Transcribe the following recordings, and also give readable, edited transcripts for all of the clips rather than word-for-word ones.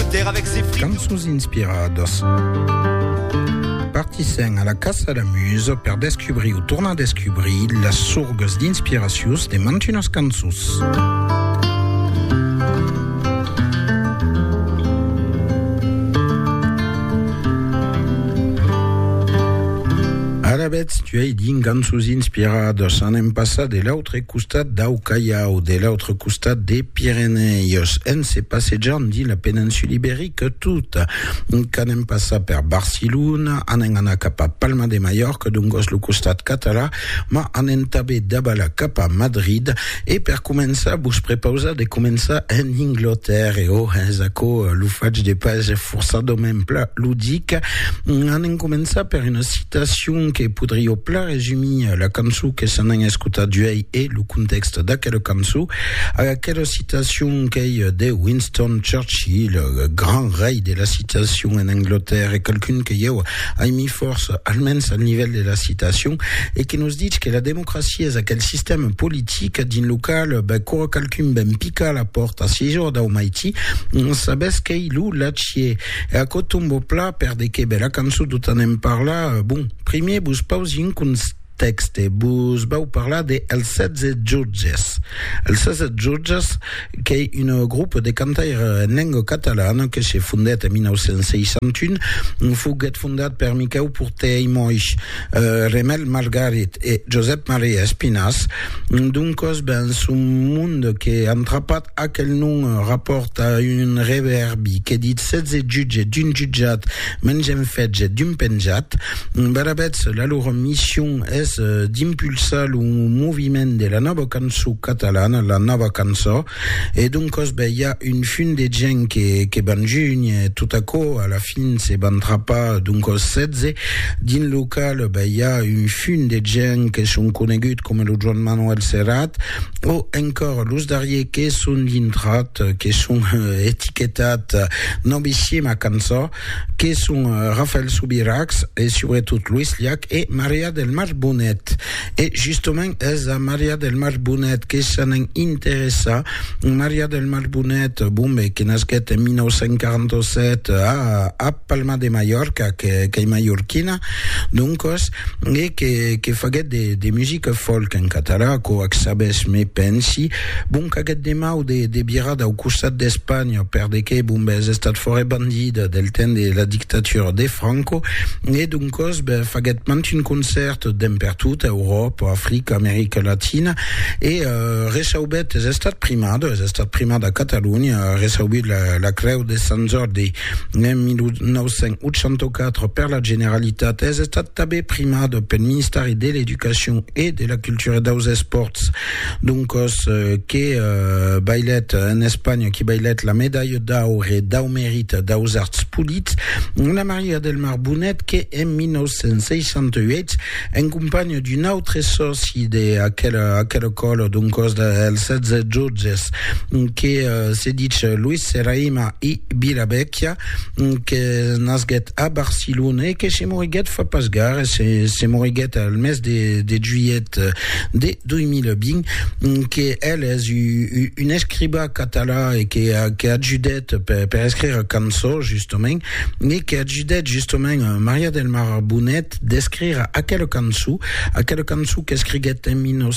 terre avec ses frites. Cançons inspirados. Partissent à la Casa da Muse per descubrir ou tornar a descobrir les sources d'inspiration de mantunos cançons. Arabets, tu as dit cançons inspirados, anem passat de l'autre costat d'au Callao, de l'autre costat des Pyrénées, en se passejant dit la péninsule ibérique toute. Anem passat per Barcelona, anem anar cap a Palma de Mallorca, d'un gos lo costat català, ma anem també d'abala cap a Madrid, e per començar, vos prepausa de començar en Angleterra, e és aco lo faig de pas forçadament pla ludic, anem començar per una citation que podria pla resumir la cançó que se n'han escoltat d'uell e el context d'aquella cançó, aquella citation que de Winston Churchill, le grand rei de la citation en Angleterre, et quelqu'un que eu a mis force almenys al nivell de la citation, et qui nous dit que la démocratie és aquell système politique din local, quand quelqu'un ben pica a la porta a 6 jours d'Aumaiti, sabes que il la tchier. Et à cotombo pla, per de que la cançó d'on anem parlar, bon, primer vos pausi un texte, vos vau parlar de Els 16 Jutges. Els 16 Jutges, que és un grup de cantaires en llengua catalana que s'ha fundat en 1961, foguet fundat per Miquel Porter i Moix, Remel Margarit i Josep Maria Espinàs, d'un cos ben un món que entrapat aquell nom rapporta un reverbi que dit 16 jutges d'un jutjat menys en fetge d'un penjat. Barabets, la leur mission és d'impulsar el moviment de la nova cançó catalana, la nova cançó, et donc hi ha un fin de gent que van juny, tot aco, a la fin se van trapar donc 16, din local hi ha un fin de gent que són coneguts com el Joan Manuel Serrat, o encore los darriers que són dintrat, que són etiquetat novissima cançó, que són Rafael Subiracs, et sobretot Luis Llach et Maria del Mar Bonet. Et justement, és a Maria del Mar Bonet que se n'en interessa. Maria del Mar Bonet, que nasquet en 1947 a Palma de Mallorca, que és mallorquina, donc, et que faguet de musique folk en català, que sabes me pensi, que aquest demau de birada au costat d'Espanya, per de que, és estat fora bandida del temps de la dictatura de Franco, et donc, faguet mant un concert per tot Europa, Africa, América Latina, et resaubet és estat primat a Catalunya, resaubit la creu de Sant Jordi en 1984 per la Generalitat, és estat també primat pel Ministeri de l'Educació i de la Cultura dels Esports, donc que bailet en Espanya, qui bailet la medaille d'or et d'au mèrit dels arts polits, la Maria del Mar Bonet, que en 1968 en compagnie d'un autre soci d'aquella col, donc dels 16 jutges, que se dit Luis Serraima i Vilabecchia, que nasguet a Barcelona, que se moriguet fa pas gar, se moriguet al mes de juillet de 2020, que elle és un escriba català et que a ajudat per escrire cançó, justament, et que a ajudat justament Maria del Mar Bonet d'escrire aquella cançó que escriguet en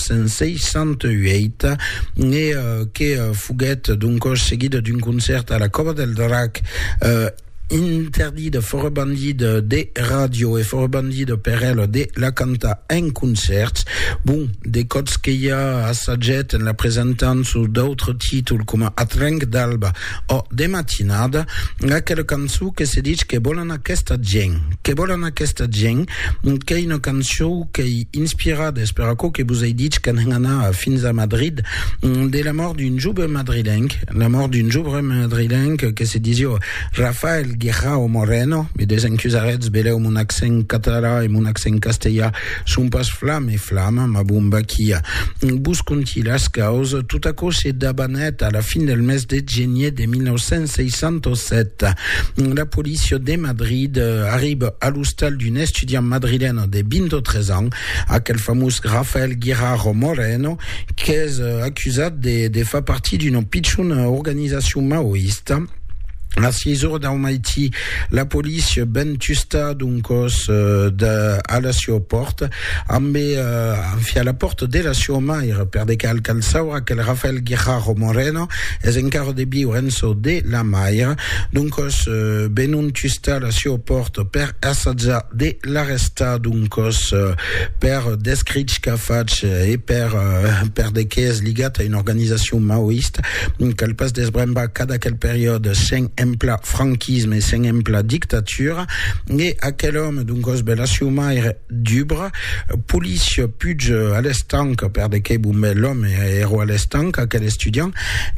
1968 et que foguet donc seguida d'un concert a la Cova del Drac, interdit de fora bandit de radio et fora bandit per elle de la canta en concerts. Des cots que hi ha assagget en la presentant sous d'autres títols com a Trenc d'Alba o de Matinada, aquella cançó que se dit que volen aquesta gent, que és una cançó que és inspirada, espero que vos he dit que anem anar fins a Madrid, de la mort d'un jove madrilenc, que se diu Rafael Guirao Moreno, mi desencusarets beleu mon accent català i mon accent castellà són pas flam, ma bomba kia. Bus conti las causes, tout à coup c'est d'abanet à la fin del mes de juillet de 1967. La police de Madrid arrive à l'hostal d'un étudiant madrilène de 23 ans, aquel fameux Rafael Guirao Moreno, qui est accusé de faire partie d'une pitchoune organisation maoïste A 6 ore da Maiti, la police ben tusta duncos alla sua porta, ambe a la porta della sua maire per de cal calzaura che Rafael Guerrero Moreno es encargo de bi Renzo de la maire, duncos benun tusta la sua porta per assaggia de l'arresta duncos per descric ca fac e per de che es ligat a un'organizzazione maoista qu'elle passe desbremba cada quel periode sen empla franquisme et sen empla dictature et à quel homme donc la sumaire d'ubre police puge à l'estanque per de che boumbe l'homme héros à l'estanque à quel étudiant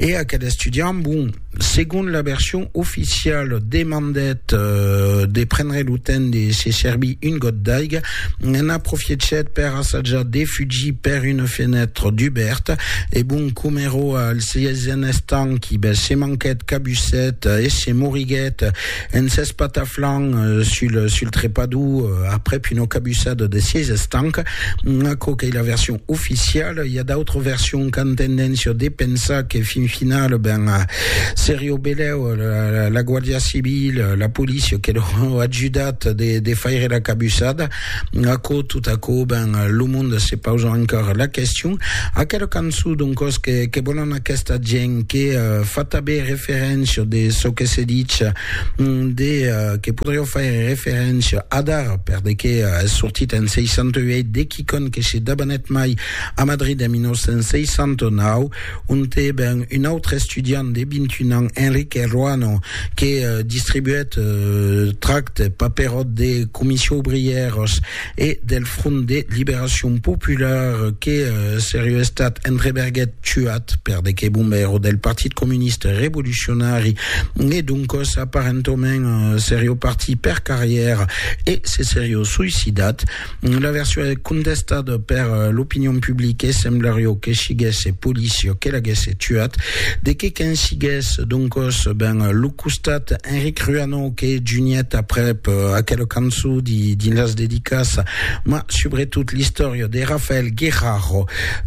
bon selon la version officielle des mandettes de prendre l'uten de se serbi une goutte d'aigre en a profité per assaggia des fugi per une fenêtre d'Hubert et bon comero al 16e estant qui se manquette cabusette et se moriguette en ses pataflan sur le trépadou après puis nos cabussades de 16 estancs a coquet la version officielle il y a d'autres versions qu'en tendance des pensa que fin final Serio Beleu la Guardia Civile la police qui l'ont adjudat de faire la cabussade a co tout à co le monde se pose encore la question a quel cansu donc que bolona questa gente che fattabe referenza de so che si dice che potrebbero fare referenza ad Ar per de che è sortita in 608 de Kikon che si dabanet mai a Madrid en 1969 un autre étudiant de 21 ans Enrique Ruano che distribuait tract paperot de commission ouvrière et del Front de Libération Populaire che serio stat entreberget tuat per de che bombero del Partito Comunista Rivoluzionari e dunque apparentement serio parti per carrière et c'est serio suicidat. La version est contestata per l'opinion publique e semblario che sigesse policio che lagesse tuat de che sigesse donc lucustat Enrique Ruano che giugnet après a quel canso di las dedicas ma soprattutto l'histoire de Rafael Guerrero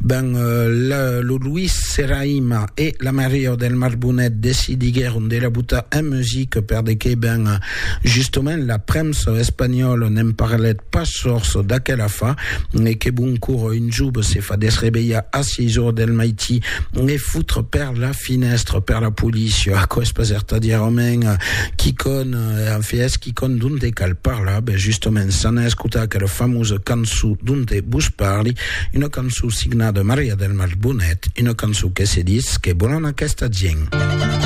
lo Luis Serraima e la Maria del Marbunet decidigueron de la buta en musique per de che justement la premsa espagnole n'en parlait pas source d'aquella fa e che bon cours une joube se fa desrebeia a 6 ore del maiti e foutre per la finestre per la police a quoi spaserta dire omen qui con en fies qui con dunte cal parla justement s'en escuta que le fameux cansu dunte bus parli une cansu signata Maria del Marbunet une cansu che si dice che buona questa gente.